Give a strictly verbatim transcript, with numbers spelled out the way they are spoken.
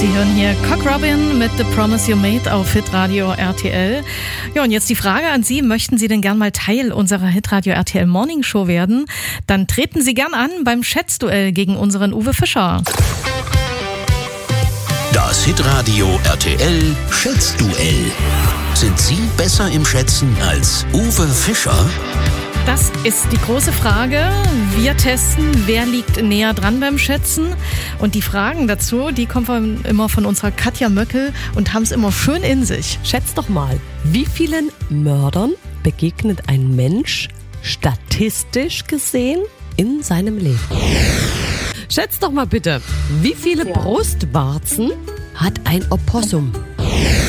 Sie hören hier Cock Robin mit The Promise You Made auf Hitradio R T L. Ja, und jetzt die Frage an Sie, möchten Sie denn gern mal Teil unserer Hitradio R T L Morning Show werden? Dann treten Sie gern an beim Schätzduell gegen unseren Uwe Fischer. Das Hitradio R T L Schätzduell. Sind Sie besser im Schätzen als Uwe Fischer? Das ist die große Frage. Wir testen, wer liegt näher dran beim Schätzen. Und die Fragen dazu, die kommen von, immer von unserer Katja Möckel und haben es immer schön in sich. Schätzt doch mal, wie vielen Mördern begegnet ein Mensch statistisch gesehen in seinem Leben? Schätzt doch mal bitte, wie viele Brustwarzen hat ein Opossum?